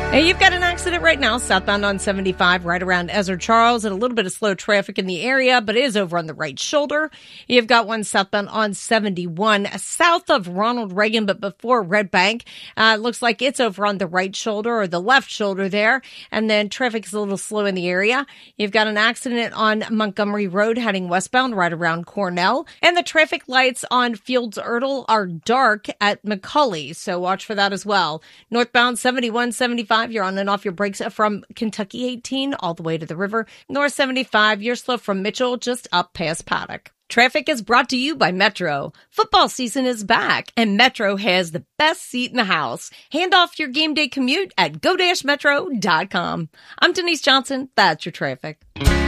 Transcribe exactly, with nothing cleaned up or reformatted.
Hey, you've got an accident right now, southbound on seventy-five, right around Ezra Charles, and a little bit of slow traffic in the area, but it is over on the right shoulder. You've got one southbound on seventy-one, south of Ronald Reagan, but before Red Bank. Uh, it looks like it's over on the right shoulder or the left shoulder there, and then traffic is a little slow in the area. You've got an accident on Montgomery Road heading westbound right around Cornell, and the traffic lights on Fields Erdel are dark at McCully, so watch for that as well. Northbound seventy-one seventy-five, you're on and off your brakes from Kentucky eighteen all the way to the river. North seventy-five, you're slow from Mitchell just up past Paddock. Traffic is brought to you by Metro. Football season is back, and Metro has the best seat in the house. Hand off your game day commute at go dash metro dot com. I'm Denise Johnson. That's your traffic.